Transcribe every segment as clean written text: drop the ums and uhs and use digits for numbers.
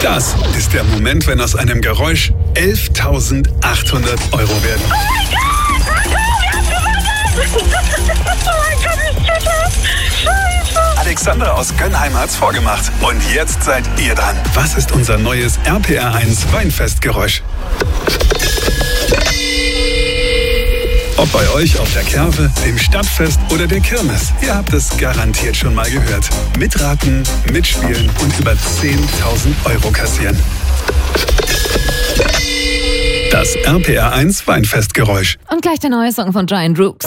Das ist der Moment, wenn aus einem Geräusch 11.800 Euro werden. Oh mein Gott! Wir haben gewonnen! Oh mein Gott, ich bin das! Scheiße! Alexandra aus Gönnheim hat's vorgemacht. Und jetzt seid ihr dran. Was ist unser neues RPR1 Weinfestgeräusch? Ob bei euch auf der Kerwe, dem Stadtfest oder der Kirmes. Ihr habt es garantiert schon mal gehört. Mitraten, mitspielen und über 10.000 Euro kassieren. Das RPR1 Weinfestgeräusch. Und gleich der neue Song von Giant Rooks.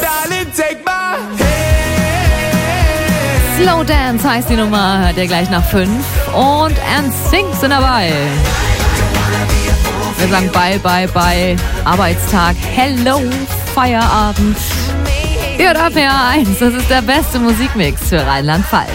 Slow Dance heißt die Nummer, hört ihr gleich nach 5. Und NSYNC sind dabei. Wir sagen bye, bye, bye. Arbeitstag, hello, Feierabend. Ihr hört RPR1, das ist der beste Musikmix für Rheinland-Pfalz.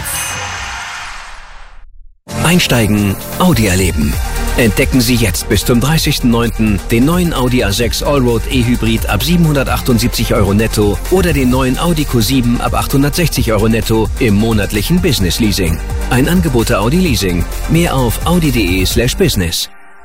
Einsteigen, Audi erleben. Entdecken Sie jetzt bis zum 30.09. den neuen Audi A6 Allroad E-Hybrid ab 778 Euro netto oder den neuen Audi Q7 ab 860 Euro netto im monatlichen Business Leasing. Ein Angebot der Audi Leasing. Mehr auf audi.de/business.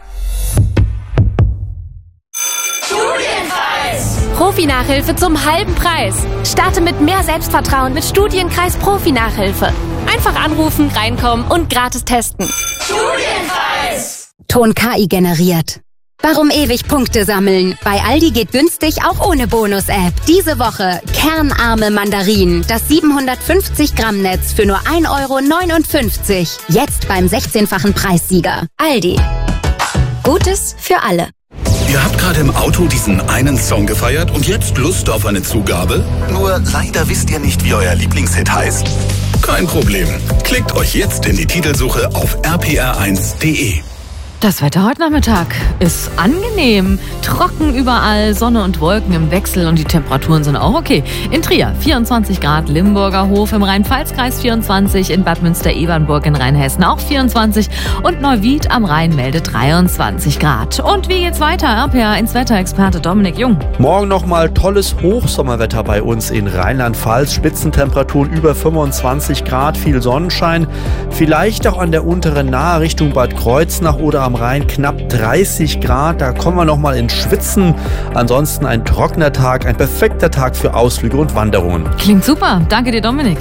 Profi-Nachhilfe zum halben Preis. Starte mit mehr Selbstvertrauen mit Studienkreis Profi-Nachhilfe. Einfach anrufen, reinkommen und gratis testen. Studienkreis! Ton KI generiert. Warum ewig Punkte sammeln? Bei Aldi geht günstig auch ohne Bonus-App. Diese Woche kernarme Mandarinen. Das 750 Gramm Netz für nur 1,59 €. Jetzt beim 16-fachen Preissieger. Aldi. Gutes für alle. Ihr habt gerade im Auto diesen einen Song gefeiert und jetzt Lust auf eine Zugabe? Nur leider wisst ihr nicht, wie euer Lieblingshit heißt. Kein Problem. Klickt euch jetzt in die Titelsuche auf rpr1.de. Das Wetter heute Nachmittag ist angenehm. Trocken überall, Sonne und Wolken im Wechsel und die Temperaturen sind auch okay. In Trier 24 Grad, Limburger Hof im Rhein-Pfalz-Kreis 24, in Bad Münster-Ebernburg in Rheinhessen auch 24 und Neuwied am Rhein meldet 23 Grad. Und wie geht's weiter? RPR1 Wetterexperte Dominik Jung. Morgen nochmal tolles Hochsommerwetter bei uns in Rheinland-Pfalz. Spitzentemperaturen über 25 Grad, viel Sonnenschein. Vielleicht auch an der unteren Nahe Richtung Bad Kreuznach oder am Rhein knapp 30 Grad. Da kommen wir nochmal ins Schwitzen. Ansonsten ein trockener Tag, ein perfekter Tag für Ausflüge und Wanderungen. Klingt super. Danke dir, Dominik.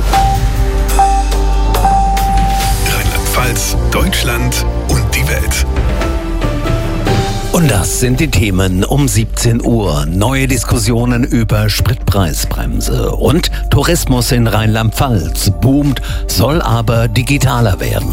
Rheinland-Pfalz, Deutschland und die Welt. Und das sind die Themen um 17 Uhr. Neue Diskussionen über Spritpreisbremse und Tourismus in Rheinland-Pfalz boomt, soll aber digitaler werden.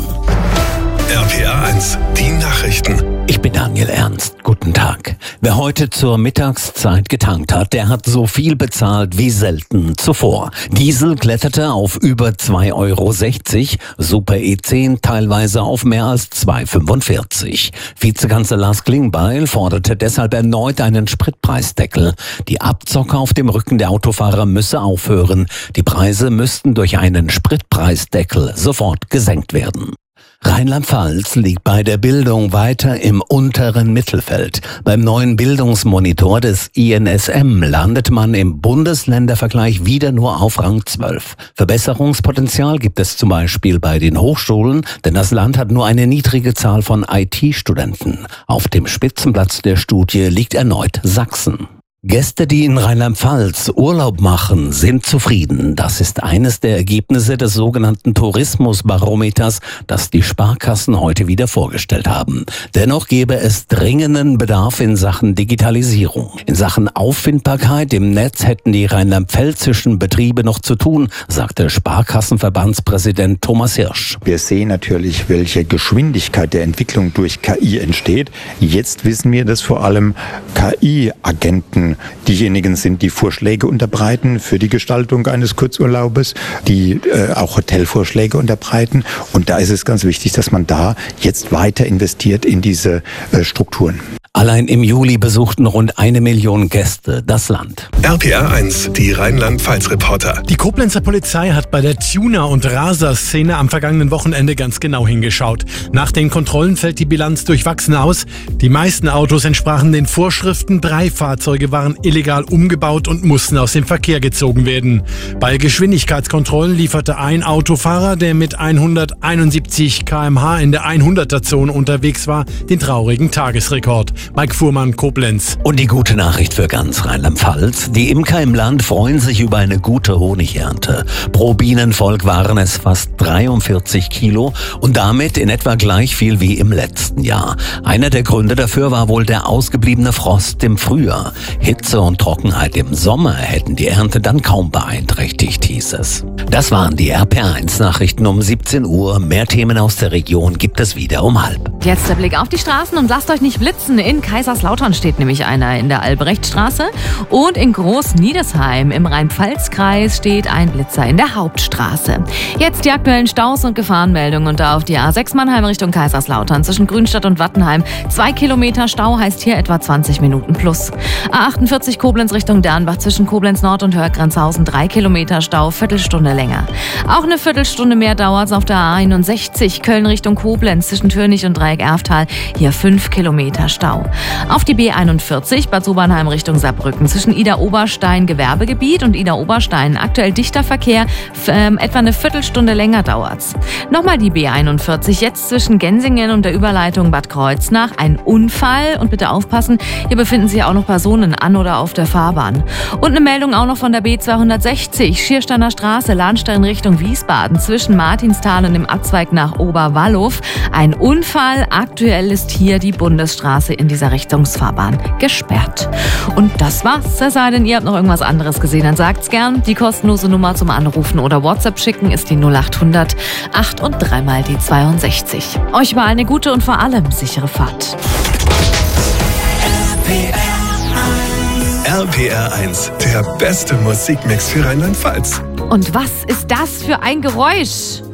RPR1, die Nachrichten. Ich bin Daniel Ernst. Guten Tag. Wer heute zur Mittagszeit getankt hat, der hat so viel bezahlt wie selten zuvor. Diesel kletterte auf über 2,60 €, Super E10 teilweise auf mehr als 2,45 €. Vizekanzler Lars Klingbeil forderte deshalb erneut einen Spritpreisdeckel. Die Abzocke auf dem Rücken der Autofahrer müsse aufhören. Die Preise müssten durch einen Spritpreisdeckel sofort gesenkt werden. Rheinland-Pfalz liegt bei der Bildung weiter im unteren Mittelfeld. Beim neuen Bildungsmonitor des INSM landet man im Bundesländervergleich wieder nur auf Rang 12. Verbesserungspotenzial gibt es zum Beispiel bei den Hochschulen, denn das Land hat nur eine niedrige Zahl von IT-Studenten. Auf dem Spitzenplatz der Studie liegt erneut Sachsen. Gäste, die in Rheinland-Pfalz Urlaub machen, sind zufrieden. Das ist eines der Ergebnisse des sogenannten Tourismusbarometers, das die Sparkassen heute wieder vorgestellt haben. Dennoch gäbe es dringenden Bedarf in Sachen Digitalisierung. In Sachen Auffindbarkeit im Netz hätten die rheinland-pfälzischen Betriebe noch zu tun, sagte Sparkassenverbandspräsident Thomas Hirsch. Wir sehen natürlich, welche Geschwindigkeit der Entwicklung durch KI entsteht. Jetzt wissen wir, dass vor allem KI-Agenten diejenigen sind, die Vorschläge unterbreiten für die Gestaltung eines Kurzurlaubes, die auch Hotelvorschläge unterbreiten. Und da ist es ganz wichtig, dass man da jetzt weiter investiert in diese Strukturen. Allein im Juli besuchten rund 1 Million Gäste das Land. RPR1, die Rheinland-Pfalz-Reporter. Die Koblenzer Polizei hat bei der Tuner- und Raser-Szene am vergangenen Wochenende ganz genau hingeschaut. Nach den Kontrollen fällt die Bilanz durchwachsen aus. Die meisten Autos entsprachen den Vorschriften, 3 Fahrzeuge waren waren illegal umgebaut und mussten aus dem Verkehr gezogen werden. Bei Geschwindigkeitskontrollen lieferte ein Autofahrer, der mit 171 km/h in der 100er-Zone unterwegs war, den traurigen Tagesrekord. Mike Fuhrmann, Koblenz. Und die gute Nachricht für ganz Rheinland-Pfalz. Die Imker im Land freuen sich über eine gute Honigernte. Pro Bienenvolk waren es fast 43 Kilo und damit in etwa gleich viel wie im letzten Jahr. Einer der Gründe dafür war wohl der ausgebliebene Frost im Frühjahr. Hitze und Trockenheit im Sommer hätten die Ernte dann kaum beeinträchtigt, hieß es. Das waren die RPR1-Nachrichten um 17 Uhr. Mehr Themen aus der Region gibt es wieder um 12:30. Jetzt der Blick auf die Straßen und lasst euch nicht blitzen. In Kaiserslautern steht nämlich einer in der Albrechtstraße und in Groß-Niedesheim im Rhein-Pfalz-Kreis steht ein Blitzer in der Hauptstraße. Jetzt die aktuellen Staus und Gefahrenmeldungen und da auf die A6 Mannheim Richtung Kaiserslautern zwischen Grünstadt und Wattenheim. 2 Kilometer Stau heißt hier etwa 20 Minuten plus. A48 Koblenz Richtung Dernbach zwischen Koblenz Nord und Hörgrenzhausen 3 Kilometer Stau, Viertelstunde länger. Auch eine Viertelstunde mehr dauert es auf der A61 Köln Richtung Koblenz zwischen Türnich und Dreieck Erftal. Hier 5 Kilometer Stau. Auf die B41 Bad Sobernheim Richtung Saarbrücken zwischen Ida-Oberstein Gewerbegebiet und Ida-Oberstein aktuell dichter Verkehr. Etwa eine Viertelstunde länger dauert's. Nochmal die B41 jetzt zwischen Gensingen und der Überleitung Bad Kreuznach. Ein Unfall und bitte aufpassen, hier befinden sich auch noch Personen an oder auf der Fahrbahn. Und eine Meldung auch noch von der B260 Schiersteiner Straße, Lahnstein Richtung Wiesbaden zwischen Martinsthal und dem Abzweig nach Oberwallow. Ein Unfall, aktuell ist hier die Bundesstraße in dieser Richtungsfahrbahn gesperrt. Und das war's, es sei denn, ihr habt noch irgendwas anderes gesehen, dann sagt's gern. Die kostenlose Nummer zum Anrufen oder WhatsApp schicken ist die 0800 8 und 3 mal die 62. Euch war eine gute und vor allem sichere Fahrt. RPR1, der beste Musikmix für Rheinland-Pfalz. Und was ist das für ein Geräusch?